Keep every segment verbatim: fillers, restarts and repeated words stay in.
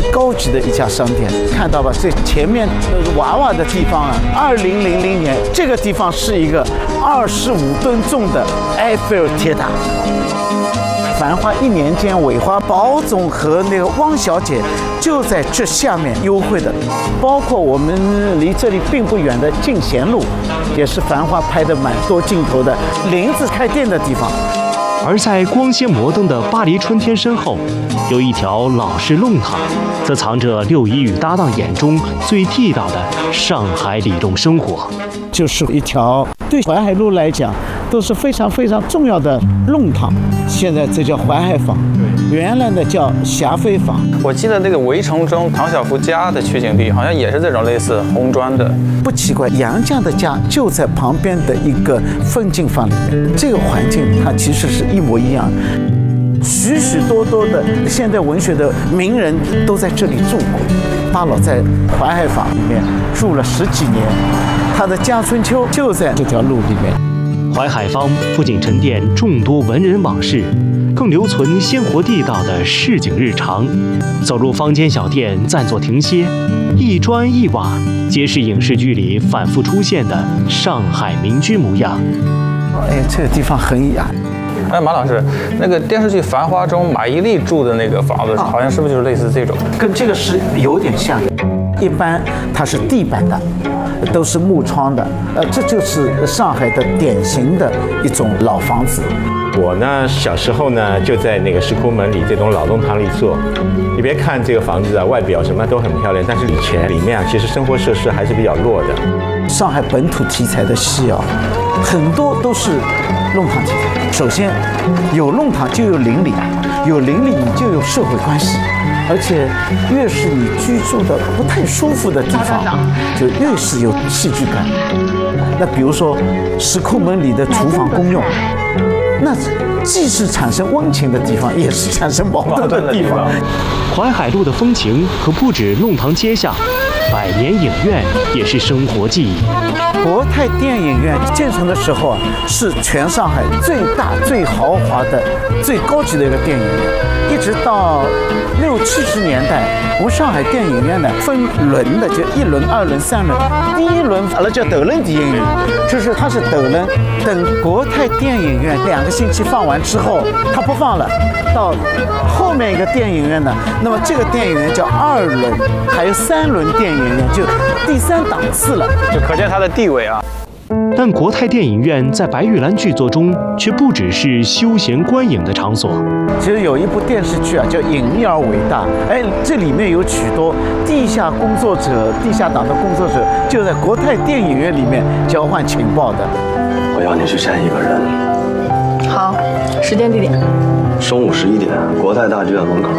高级的一家商店，看到吧？这前面那个娃娃的地方啊，二零零零年这个地方是一个二十五吨重的埃菲尔铁塔。繁花一年间，伟华、宝总和那个汪小姐就在这下面幽会的，包括我们离这里并不远的进贤路，也是繁花拍的蛮多镜头的林子开店的地方。 而在光鲜摩登的巴黎春天身后，有一条老式弄堂，则藏着六一与搭档眼中最地道的上海里弄生活。 就是一条对淮海路来讲都是非常非常重要的弄堂，现在这叫淮海坊，原来的叫霞飞坊。 我记得那个《围城》中唐晓芙家的取景地好像也是这种类似红砖的。 不奇怪，杨绛的家就在旁边的一个风景坊里面，这个环境它其实是一模一样的。许许多多的现代文学的名人都在这里住过。巴老在淮海坊里面住了十几年，他的家春秋就在这条路里面。 淮海坊不仅沉淀众多文人往事，更留存鲜活地道的市井日常。走入坊间小店，暂作停歇，一砖一瓦，皆是影视剧里反复出现的上海民居模样。 哎，这个地方很雅。 哎，马老师，那个电视剧《繁花》中马伊琍住的那个房子，好像是不是就是类似这种？ 跟这个是有点像的。一般它是地板的，都是木窗的，呃，这就是上海的典型的一种老房子。 我呢，小时候呢就在那个石库门里这种老弄堂里做。你别看这个房子啊，外表什么都很漂亮，但是以前里面啊，其实生活设施还是比较弱的。 上海本土题材的戏啊，很多都是弄堂题材。首先，有弄堂就有邻里，有邻里你就有社会关系。而且越是你居住的不太舒服的地方，就越是有戏剧感。那比如说石库门里的厨房公用，那既是产生温情的地方，也是产生矛盾的地方。 淮海路的风情可不止弄堂街巷，百年影院也是生活记忆。 国泰电影院建成的时候啊，是全上海最大、最豪华的、最高级的一个电影院。一直到六七十年代，我们上海电影院呢分轮的，就一轮、二轮、三轮。第一轮完了叫斗轮电影院，就是它是斗轮。等国泰电影院两个星期放完之后，它不放了，到后面一个电影院呢，那么这个电影院叫二轮，还有三轮电影院，就第三档次了， 就可见它的地位啊。 但国泰电影院在白玉兰剧作中却不只是休闲观影的场所。 其实有一部电视剧啊，叫《隐秘而伟大》，哎，这里面有许多地下工作者、地下党的工作者，就在国泰电影院里面交换情报的。 我要你去见一个人。 好，时间地点。 中午十一点，国泰大剧院门口。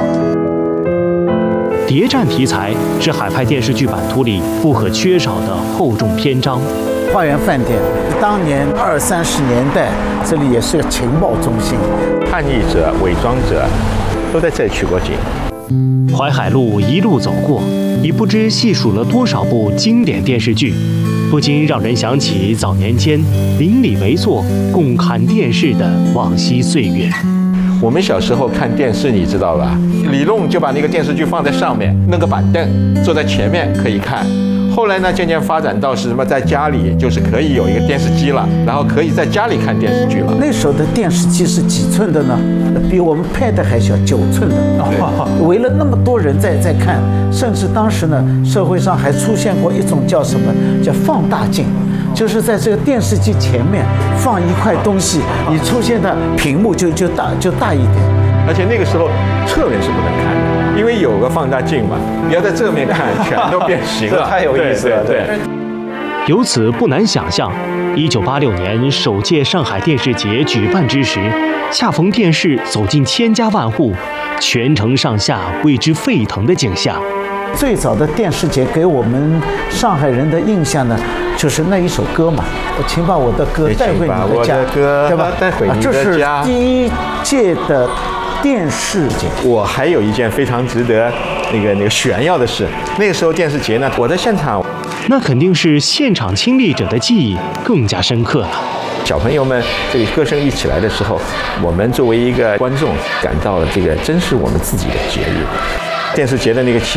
谍战题材是海派电视剧版图里不可缺少的厚重篇章。 花园饭店，当年二三十年代，这里也是个情报中心， 叛逆者、伪装者都在这里取过景。 淮海路一路走过，已不知细数了多少部经典电视剧，不禁让人想起早年间邻里围坐共看电视的往昔岁月。 我们小时候看电视，你知道吧？李弄就把那个电视剧放在上面，弄个板凳，坐在前面可以看。后来呢，渐渐发展到是什么，在家里就是可以有一个电视机了，然后可以在家里看电视剧了。 那时候的电视机是几寸的呢？比我们 Pad 还小，九寸的。围了那么多人在在看，甚至当时呢，社会上还出现过一种叫什么，叫放大镜。就是在这个电视机前面放一块东西，你出现的屏幕就就大就大一点。 而且那个时候侧面是不能看的，因为有个放大镜嘛，你要在正面看，全都变形了， 太有意思了。对。对由此不难想象，一九八六年首届上海电视节举办之时，恰逢电视走进千家万户，全城上下为之沸腾的景象。 最早的电视节给我们上海人的印象呢，就是那一首歌嘛，我请把我的歌带回你的家，对吧？ 带回你的家。 这是第一届的电视节。 我还有一件非常值得那个那个炫耀的事，那个时候电视节呢，我在现场， 那肯定是现场亲历者的记忆更加深刻了。 小朋友们这个歌声一起来的时候，我们作为一个观众，感到了这个真是我们自己的节日。电视节的那个气